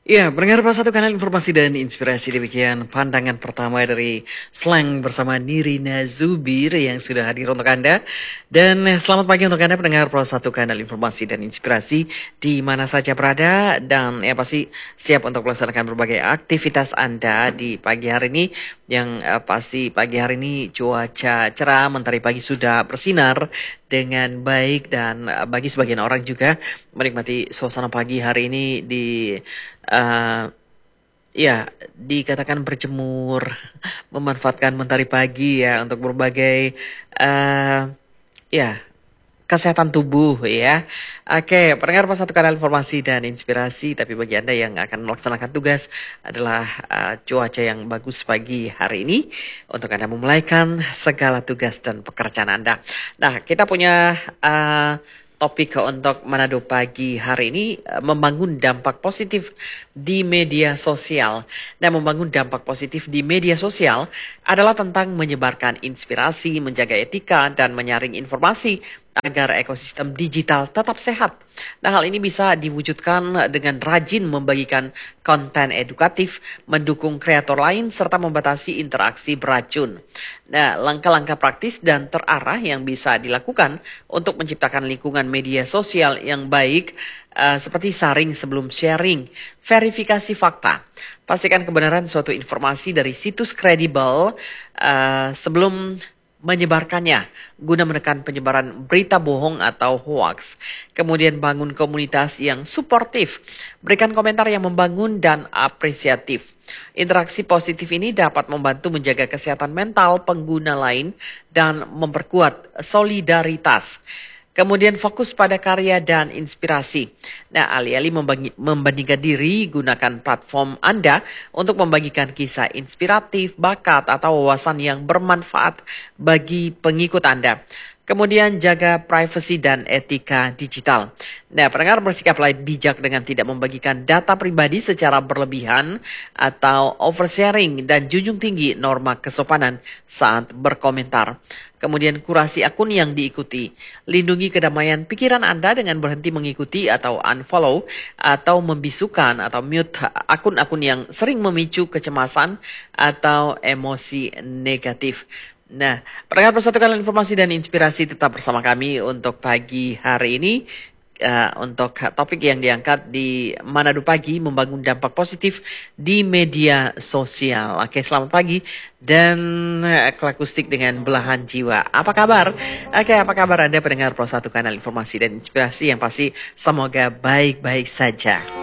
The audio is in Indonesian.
Ya, pendengar pas satu kanal informasi dan inspirasi demikian pandangan pertama dari Slang bersama Nirina Zubir yang sudah hadir untuk Anda. Dan selamat pagi untuk Anda pendengar pas satu kanal informasi dan inspirasi di mana saja berada dan ya pasti siap untuk melaksanakan berbagai aktivitas Anda di pagi hari ini yang pasti pagi hari ini cuaca cerah, mentari pagi sudah bersinar dengan baik dan bagi sebagian orang juga menikmati suasana pagi hari ini di eh, ya dikatakan berjemur, memanfaatkan mentari pagi ya untuk berbagai eh ya kesehatan tubuh ya. Oke, pendengar pas satu kanal informasi dan inspirasi, tapi bagi Anda yang akan melaksanakan tugas adalah cuaca yang bagus pagi hari ini untuk Anda memulaikan segala tugas dan pekerjaan Anda. Nah, kita punya topik untuk Manado pagi hari ini membangun dampak positif di media sosial. Nah, membangun dampak positif di media sosial adalah tentang menyebarkan inspirasi, menjaga etika, dan menyaring informasi agar ekosistem digital tetap sehat. Nah, hal ini bisa diwujudkan dengan rajin membagikan konten edukatif, mendukung kreator lain, serta membatasi interaksi beracun. Nah, langkah-langkah praktis dan terarah yang bisa dilakukan untuk menciptakan lingkungan media sosial yang baik seperti saring sebelum sharing, verifikasi fakta. Pastikan kebenaran suatu informasi dari situs kredibel sebelum menyebarkannya guna menekan penyebaran berita bohong atau hoax. Kemudian bangun komunitas yang suportif, berikan komentar yang membangun dan apresiatif. Interaksi positif ini dapat membantu menjaga kesehatan mental pengguna lain dan memperkuat solidaritas. Kemudian fokus pada karya dan inspirasi. Nah, alih-alih membandingkan diri, gunakan platform Anda untuk membagikan kisah inspiratif, bakat, atau wawasan yang bermanfaat bagi pengikut Anda. Kemudian jaga privasi dan etika digital. Nah, pendengar bersikaplah bijak dengan tidak membagikan data pribadi secara berlebihan atau oversharing dan junjung tinggi norma kesopanan saat berkomentar. Kemudian kurasi akun yang diikuti. Lindungi kedamaian pikiran Anda dengan berhenti mengikuti atau unfollow atau membisukan atau mute akun-akun yang sering memicu kecemasan atau emosi negatif. Nah, pendengar persatukan informasi dan inspirasi tetap bersama kami untuk pagi hari ini. Untuk topik yang diangkat di Manado Pagi membangun dampak positif di media sosial. Oke, selamat pagi dan Klakustik dengan belahan jiwa. Apa kabar? Oke, apa kabar Anda pendengar Pro 1 kanal informasi dan inspirasi yang pasti semoga baik-baik saja.